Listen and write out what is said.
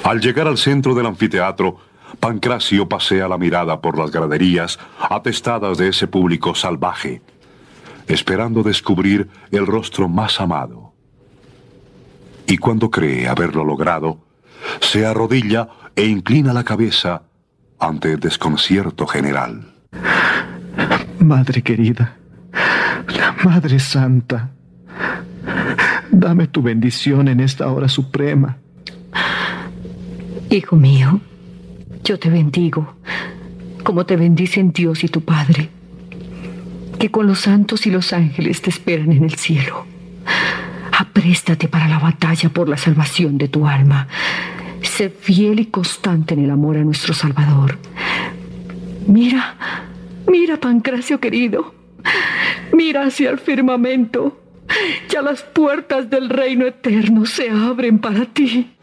Al llegar al centro del anfiteatro, Pancracio pasea la mirada por las graderías atestadas de ese público salvaje, esperando descubrir el rostro más amado. Y cuando cree haberlo logrado, se arrodilla e inclina la cabeza ante el desconcierto general. Madre querida, Madre Santa, dame tu bendición en esta hora suprema. Hijo mío, yo te bendigo, como te bendicen Dios y tu Padre, que con los santos y los ángeles te esperan en el cielo. Apréstate para la batalla por la salvación de tu alma. Sé fiel y constante en el amor a nuestro Salvador. Mira, Pancracio querido, mira hacia el firmamento. Ya las puertas del reino eterno se abren para ti.